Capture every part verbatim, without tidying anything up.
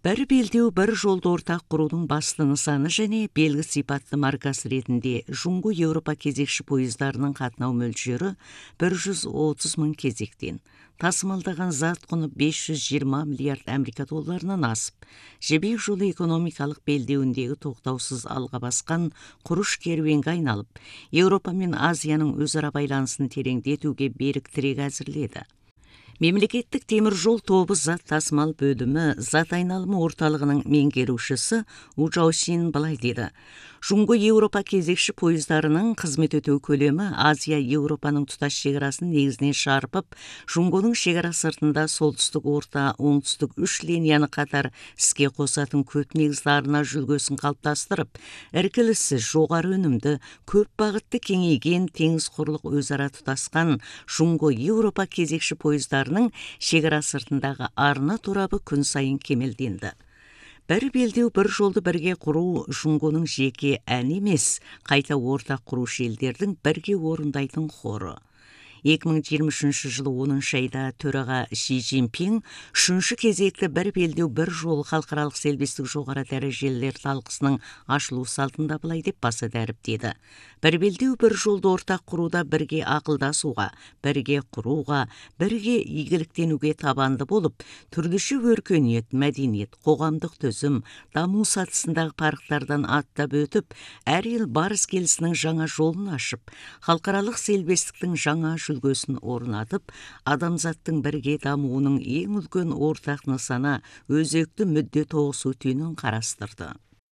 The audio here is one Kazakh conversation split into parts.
Бір белдеу бір жолды ортақ құрудың басты нысаны және белгі сипатты маркасы ретінде Жуңго Еуропа кезекші пойыздарының қатынау мөлшері бір жүз отыз мың кезектен, тасымалдаған зат құны бес жүз жиырма миллиард Америка долларынан асып, жібек жолы экономикалық белдеуіндегі тоқтаусыз алға басқан құрыш керуенге айналып, Еуропа мен Азияның өзара байланысын тереңдетуге берік тірек әзірледі. Мемлекеттік темір жол тобы зат тасымал бөлімі зат айналымы орталығының меңгерушісі У Жаошин былай деді. Жуңго Еуропа кезекші пойыздарының қызмет өтеу көлемі Азия Еуропаның тұтас шекарасын негізінен шарпып, Жуңгоның шекара сыртында солтүстік орта, оңтүстік үш линияны қатар іске қосатын көп негізді арна жүлгесін қалыптастырып, іркіліссіз жоғары өнімді, көп бағытты кеңейген теңіз құрлық өзара тұтасқан Жуңго Еуропа кезекші пойыздарының шекара сыртындағы арна торабы күн сайын кемелденді. Бір белдеу бір жолды бірге құру Жуңгоның жеке ән емес, қайта ортақ құрушы елдердің бірге орындайтын хоры. екі мың жиырма үшінші жылы оныншы айда төраға Ши Цзиньпин үшінші кезекті бір белдеу бір жол халықаралық селбестік жоғары дәрежелілер талқысының ашылу салтында былай деп баса дәріптеді. Бір белдеу бір жолды ортақ құруда бірге ақылдасуға, бірге құруға, бірге игіліктенуге табанды болып, түрліше өркениет, мәдениет, қоғамдық төзім, даму сатысындағы парықтардан аттап өтіп, әр ел барыс келісінің жаңа жолын ашып, халықаралық селбестіктің жаңа жүлгесін орнатып, адамзаттың бірге дамуының ең үлкен ортақ нысана өзекті мүдде тоғысу түйінін қарастырды.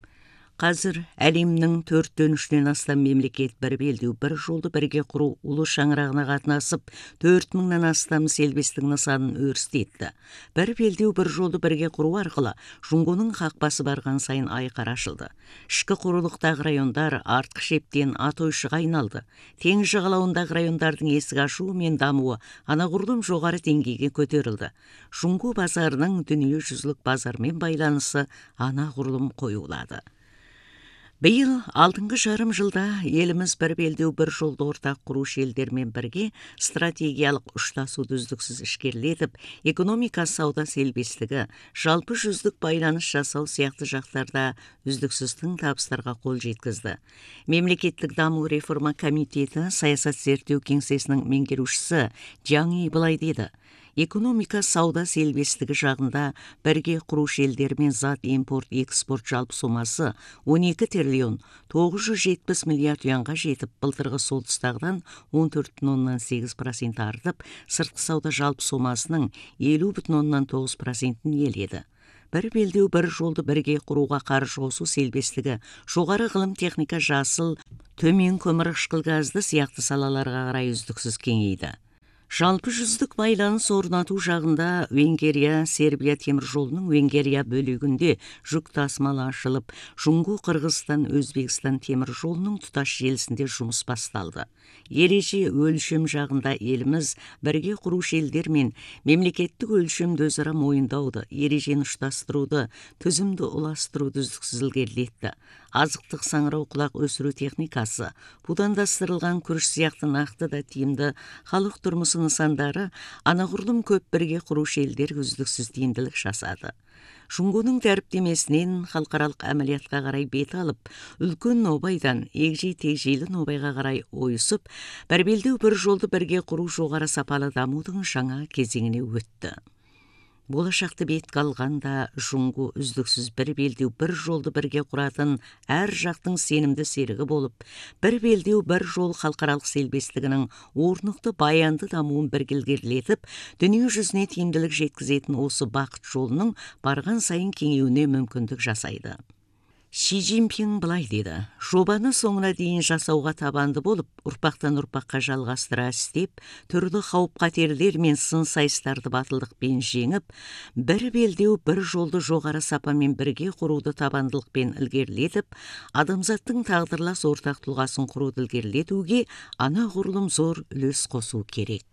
Қазір әлемнің төрттен үштен астам мемлекет бір белдеу бір жолды бірге құру ұлы шаңырағына қатынасып, төрт мыңнан астам селбестік нысанын өрістетті. Бір белдеу бір жолды бірге құру арқылы Жуңгоның қақпасы барған сайын айқара ашылды. Ішкі құрылықтағы райондар артқы шептен атойшыға айналды. Теңіз жағалауындағы райондардың есік ашуы мен дамуы анағұрлым жоғары деңгейге көтерілді. Жуңго базарының дүниежүзілік базармен байланысы анағұрлым қоюлады. Биыл алдыңғы жарым жылда еліміз бір белдеу бір жолды ортақ құрушы елдермен бірге стратегиялық ұштасуды үздіксіз ішкерлетіп, экономика сауда селбестігі, жалпы жүздік байланыс жасау сияқты жақтарда үздіксіз тың табыстарға қол жеткізді. Мемлекеттік даму реформа комитеті саясат зерттеу кеңсесінің меңгерушісі Жаңи былай деді. Экономика сауда селбестігі жағында бірге құрушы елдермен зат импорт экспорт жалпы сомасы он екі триллион тоғыз жүз жетпіс миллиард юанға жетіп, былтырғы сол тұстағыдан он төрт бүтін оннан сегіз процент артып, сыртқы сауда жалпы сомасының елу бүтін оннан тоғыз процентін иеледі. Бір белдеу бір жолды бірге құруға қаржы қосу селбестігі жоғары ғылым техника жасыл, төмен көмірқышқыл газды сияқты салаларға қарай үздіксіз кеңейді. Жалпы жүздік байланыс орнату жағында Венгерия, Сербия темір жолының Венгерия бөлігінде жүк тасымалы ашылып, Жуңго Қырғызстан, Өзбекстан темір жолының тұтас желісінде жұмыс басталды. Ереже өлшем жағында еліміз бірге құрушы елдермен мемлекеттік өлшемді өзара мойындауды, ережені ұштастыруды, түзімді ұластыруды үздіксіз ілгерілетті. Азықтық саңырау құлақ өсіру техникасы, будандастырылған күріш сияқты нақты да тиімді халық тұрмысы нысандары анағұрлым көп бірге құрушы елдер үздіксіз тиімділік жасады. Жуңгоның дәріптемесінен халықаралық әмәлиятқа қарай бет алып, үлкен нобайдан егжей-тегжейлі нобайға қарай ойысып, бір белдеу бір жолды бірге құру жоғары сапалы дамудың жаңа кезеңіне өтті. Болашақты бетке алғанда Жуңго үздіксіз бір белдеу бір жолды бірге құратын әр жақтың сенімді серігі болып, бір белдеу бір жол халықаралық селбестігінің орнықты баянды дамуын бірге ілгерілетіп, дүние жүзіне тиімділік жеткізетін осы бақыт жолының барған сайын кеңеюіне мүмкіндік жасайды. Ши Цзиньпин былай деді. Жобаны соңына дейін жасауға табанды болып, ұрпақтан ұрпаққа жалғастыра істеп, түрлі қауіп-қатерлер мен сын сайыстарды батылдықпен жеңіп, бір белдеу бір жолды жоғары сапамен бірге құруды табандылықпен ілгерілетіп, адамзаттың тағдырлас ортақ тұлғасын құруды ілгерілетуге анағұрлым зор үлес қосу керек.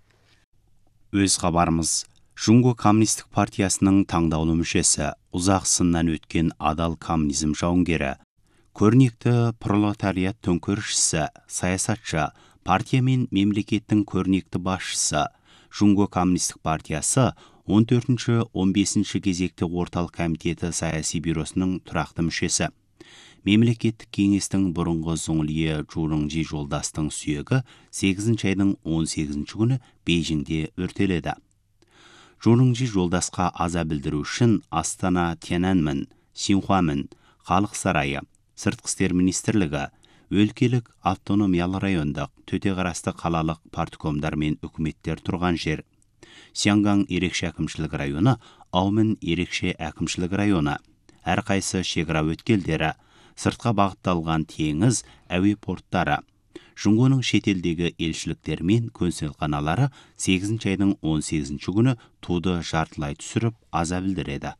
Өз хабарымыз. Жуңго коммунистік партиясының таңдаулы мүшесі, ұзақ сыннан өткен адал коммунизм жауынгері, көрнекті пролетариат төңкерісшісі, саясатшы, партия мен мемлекеттің көрнекті басшысы, Жуңго коммунистік партиясы он төртінші он бесінші кезекте орталық комитеті саяси бюросының тұрақты мүшесі. Мемлекеттік кеңестің бұрынғы зоңлие Журыңжи жолдастың сүйегі сегізінші айдың он сегізінші күні Бейжіңде өртеледі. Журыңжи жолдасқа аза білдіру үшін Астана, Тяньаньмін, Синьхуамін, Халық сарайы, Сыртқы істер министрлігі, өлкелік автономиялы райондық, төте қарасты қалалық парткомдар мен үкіметтер тұрған жер. Сянган ерекше әкімшілік районы, Аумін ерекше әкімшілік районы, әрқайсы шекара өткелдері, сыртқа бағытталған теңіз, әуе порттары, Жұңғоның шетелдегі елшіліктер мен консулханалары сегізінші айдың он сегізінші күні туды жартылай түсіріп аза білдіреді.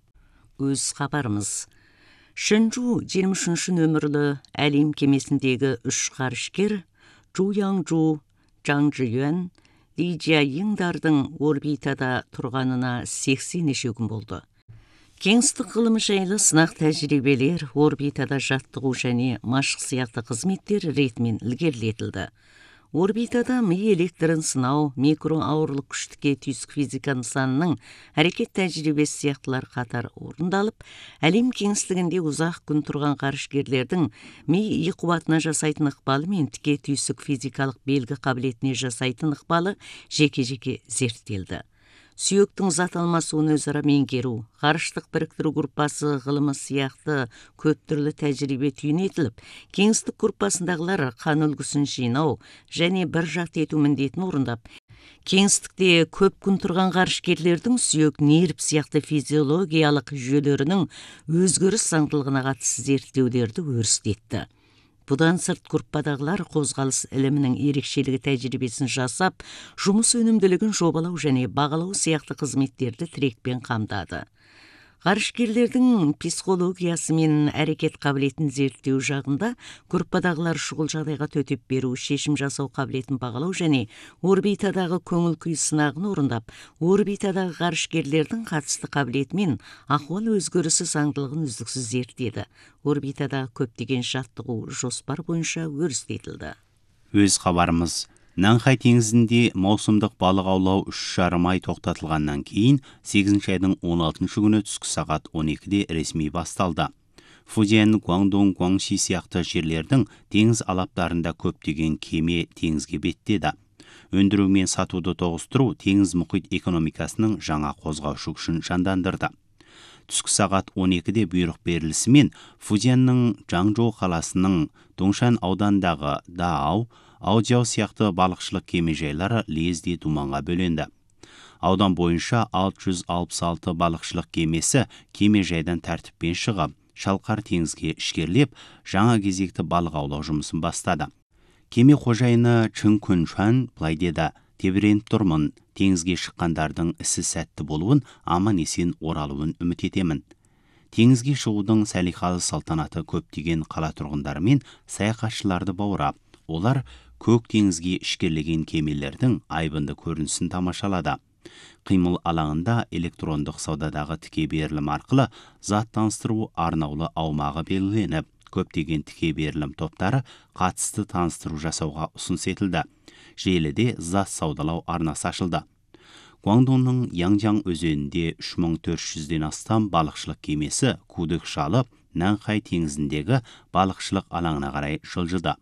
Өз хабарымыз. Шэньчжу жиырма үшінші нөмірлі әлем кемесіндегі үш ғарышкер Чжу Яңчжу, Чжаң Чжиюан, Ли Чжаиңдардың орбитада тұрғанына сексенінші күн болды. Кеңістік ғылымы жайлы сынақ тәжірибелер, орбитада жаттығу және машық сияқты қызметтер ретімен ілгерілетілді. Орбитада ми электрін сынау, микро ауырлық күштікке түйсік физика нысанының әрекет тәжірибесі сияқтылар қатар орындалып, әлем кеңістігінде ұзақ күн тұрған ғарышкерлердің ми қуатына жасайтын ықпалы мен тіке түйсік физикалық белгі қабілетіне жасайтын ықпалы жеке-жеке зерттелді. Сүйектің зат алмасуын өзара меңгеру, ғарыштық біріктіру группасы ғылымы сияқты көп түрлі тәжірибе түйінетіліп, кеңістік группасындағылар қан үлгісін жинау және бір жақты ету міндетін орындап, кеңістікте көп күн тұрған ғарышкерлердің сүйек нерв сияқты физиологиялық жүйелерінің өзгеріс заңдылығына қатысты зерттеулерді өрістетті. Бұдан сырт группадағылар қозғалыс ілімінің ерекшелігі тәжірибесін жасап, жұмыс өнімділігін жобалау және бағалау сияқты қызметтерді тірекпен қамдады. Ғарышкерлердің психологиясы мен әрекет қабілетін зерттеу жағында группадағылар шұғыл жағдайға төтеп беру, шешім жасау қабілетін бағалау және орбитадағы көңіл күй сынағын орындап, орбитадағы ғарышкерлердің қатысты қабілеті мен ахуал өзгерісі заңдылығын үздіксіз зерттеді. Орбитадағы көптеген жаттығу жоспар бойынша өрістетілді. Өз хабарымыз. Нанхай теңізінде маусымдық балық аулау үш жарым ай тоқтатылғаннан кейін сегізінші айдың он алтыншы күні түскі сағат он екіде ресми басталды. Фудзян, Гуаңдong, Гуаңши сияқты жерлердің теңіз алаптарында көптеген кеме теңізге беттеді. Өндіру мен сатуды тоғыстыру теңіз мұхит экономикасының жаңа қозғаушы күшін жандандырды. Түскі сағат он екіде бұйрық берілісімен Фудзянның Жаңжоу қаласының Доңшан аудандағы Даау, Аудиау сияқты балықшылық кемежайлары лезде думанға бөленді. Аудан бойынша алты жүз алпыс алты балықшылық кемесі кемежайдан тәртіппен шығып, Шалқар теңізге ішкерлеп, жаңа кезекті балық аулау жұмысын бастады. Кеме қожайыны Чын Күншан былай деді: "Тебіреніп тұрмын, теңізге шыққандардың ісі сәтті болуын, аман есен оралуын үміт етемін." Теңізге шығудың сәлихалы салтанаты көптеген қала тұрғындары мен саяхатшыларды баурап, олар көк теңізге ішкерлеген кемелердің айбынды көрінісін тамашалады. Қимыл алаңында электрондық саудадағы тіке берілім арқылы зат таныстыру арнаулы аумағы белгіленіп, көптеген тіке берілім топтары қатысты таныстыру жасауға ұсыныс етілді. Желіде зат саудалау арнасы ашылды. Гуаңдоңның Янжаң өзенінде үш мың төрт жүзден астам балықшылық кемесі кудық шалып, Нанхай теңізіндегі балықшылық алаңына қарай жылжыды.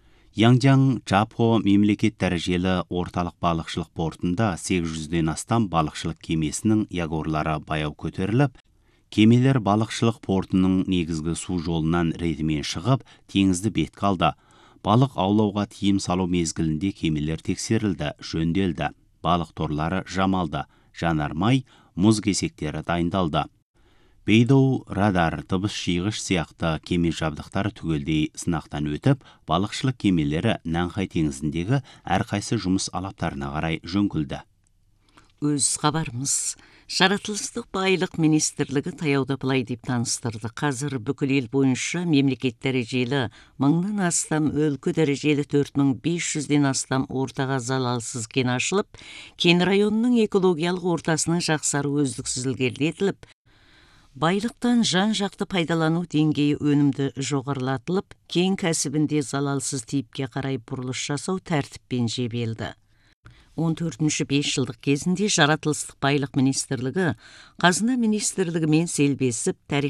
Янжаң Жапо мемлекет дәрежелі орталық балықшылық портында сегіз жүзден астам балықшылық кемесінің ягорлары баяу көтеріліп, кемелер балықшылық портының негізгі су жолынан ретімен шығып, теңізді бет қалды. Балық аулауға тиым салу мезгілінде кемелер тексерілді, жөнделді. Балық торлары жамалды, жанармай, мұз кесектері дайындалды. Бейдоу, радар, дыбыс жиғыш сияқты кеме жабдықтары түгелдей сынақтан өтіп, балықшылық кемелері Нанхай теңізіндегі әрқайсы жұмыс алаптарына қарай жөңкілді. Өз хабарымыз. Жаратылыстық байлық министрлігі таяуда былай деп таныстырды. Қазір бүкіл ел бойынша мемлекет дәрежелі мыңнан астам, өлкө дәрежелі төрт мың бес жүзден астам ортаға залалсыз кен ашылып, кен районының экологиялық ортасының жақсару үздіксіз ілгерілетіліп, байлықтан жан-жақты пайдалану деңгейі өнімді жоғарылатылып, кен кәсібінде залалсыз типке қарай бұрылыс жасау тәртіппен жебелді. он төртүнчү беш жылдык кезинде жаратылыштык байлык министрлиги казына министрлиги менен селбесип тарих